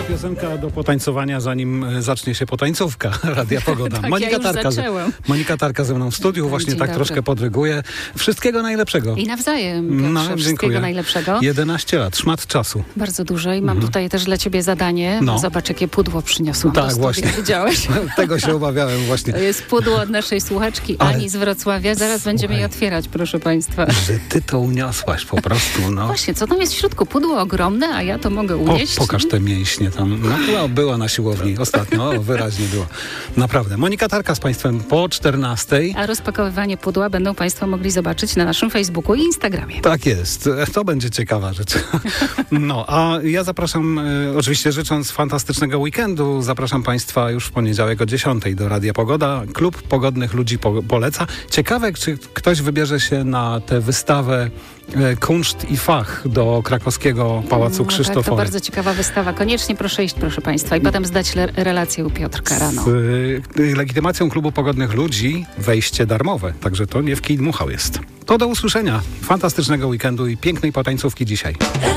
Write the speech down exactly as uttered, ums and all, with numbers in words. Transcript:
Piosenka do potańcowania, zanim zacznie się potańcówka Radia Pogoda. Tak, Monika, ja już Tarka, zaczęłam. Monika Tarka ze mną w studiu, właśnie Dzień tak dobry. troszkę podryguje. Wszystkiego najlepszego. I nawzajem, Piotrze, No, wszystkiego dziękuję. najlepszego. jedenaście lat, szmat czasu. Bardzo dużo i mam tutaj też dla ciebie zadanie. No. Zobacz, jakie pudło przyniosłam Tak, do studia. właśnie. Widziałeś? Tego się obawiałem właśnie. To jest pudło od naszej słuchaczki Ale- Ani z Wrocławia. Zaraz będziemy Słuchaj. je otwierać, proszę państwa. Że ty to uniosłaś po prostu, no. Właśnie, co tam jest w środku? Pudło ogromne, a ja to mogę Po, unieść. pokaż te mięśnie tam. No, była, była na siłowni ostatnio, o, wyraźnie była. Naprawdę. Monika Tarka z państwem po czternastej. A rozpakowywanie pudła będą państwo mogli zobaczyć na naszym Facebooku i Instagramie. Tak jest. To będzie ciekawa rzecz. No, a ja zapraszam, e, oczywiście życząc fantastycznego weekendu, zapraszam państwa już w poniedziałek o dziesiątej do Radia Pogoda. Klub Pogodnych Ludzi po, poleca. Ciekawe, czy ktoś wybierze się na tę wystawę e, Kunszt i Fach do krakowskiego Pałacu No tak, to Krzysztofowy. bardzo ciekawa wystawa. Koniecznie proszę iść, proszę państwa. I potem zdać le- relację u Piotrka rano. Z y, legitymacją Klubu Pogodnych Ludzi wejście darmowe. Także to nie w kij dmuchał jest. To do usłyszenia. Fantastycznego weekendu i pięknej potańcówki dzisiaj.